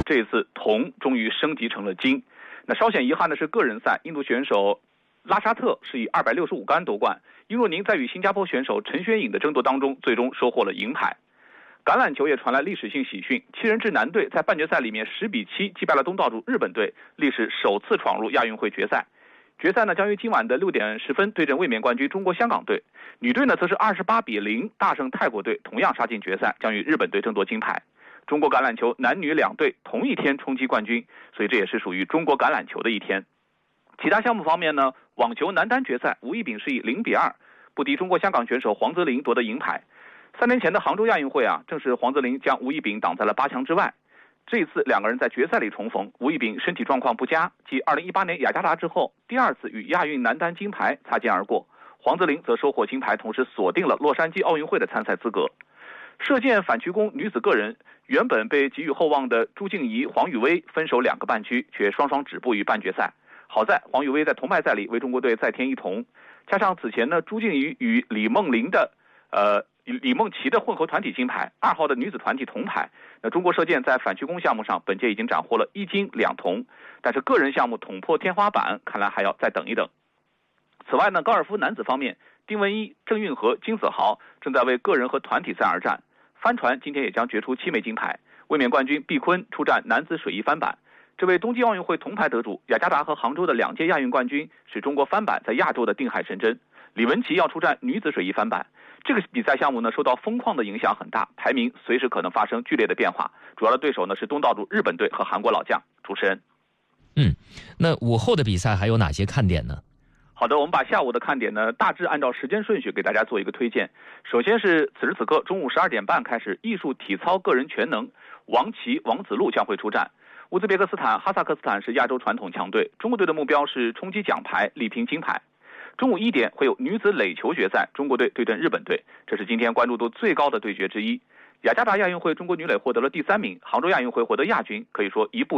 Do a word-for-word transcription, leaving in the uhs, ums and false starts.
这一次铜终于升级成了金。那稍显遗憾的是，个人赛印度选手拉沙特是以二百六十五杆夺冠，殷若宁在与新加坡选手陈轩颖的争夺当中，最终收获了银牌。橄榄球也传来历史性喜讯，七人制男队在半决赛里面十比七击败了东道主日本队，历史首次闯入亚运会决赛。决赛呢将于今晚的六点十分对阵卫冕冠军中国香港队，女队呢则是二十八比零大胜泰国队，同样杀进决赛，将与日本队争夺金牌。中国橄榄球男女两队同一天冲击冠军，所以这也是属于中国橄榄球的一天。其他项目方面呢，网球男单决赛，吴亦丙是以零比二不敌中国香港选手黄泽林夺得银牌。三年前的杭州亚运会啊，正是黄泽林将吴亦丙挡在了八强之外。这一次两个人在决赛里重逢，吴亦丙身体状况不佳，继二零一八年雅加达之后，第二次与亚运男单金牌擦肩而过。黄泽林则收获金牌，同时锁定了洛杉矶奥运会的参赛资格。射箭反曲弓女子个人，原本被寄予厚望的朱静怡、黄雨薇分手两个半区，却双双止步于半决赛。好在黄雨薇在铜牌赛里为中国队再添一铜，加上此前呢朱静怡与李梦玲的呃李梦琪的混合团体金牌，二号的女子团体铜牌。那中国射箭在反曲弓项目上本届已经斩获了一金两铜，但是个人项目捅破天花板，看来还要再等一等。此外呢，高尔夫男子方面，丁文一、郑运河、金子豪正在为个人和团体赛而战。帆船今天也将决出七枚金牌，卫冕冠军毕坤出战男子水翼翻板。这位冬季奥运会铜牌得主，雅加达和杭州的两届亚运冠军，是中国翻板在亚洲的定海神针。李文琪要出战女子水翼翻板。这个比赛项目呢，受到风况的影响很大，排名随时可能发生剧烈的变化。主要的对手呢是东道主日本队和韩国老将。主持人， 嗯，那午后的比赛还有哪些看点呢？ 好的，我们把下午的看点呢大致按照时间顺序给大家做一个推荐。首先是此时此刻中午十二点半开始，艺术体操个人全能，王琦、王子路将会出战。乌兹别克斯坦、哈萨克斯坦是亚洲传统强队，中国队的目标是冲击奖牌，力拼金牌。中午一点会有女子垒球决赛，中国队对阵日本队，这是今天关注度最高的对决之一。雅加达亚运会中国女垒获得了第三名，杭州亚运会获得亚军，可以说一步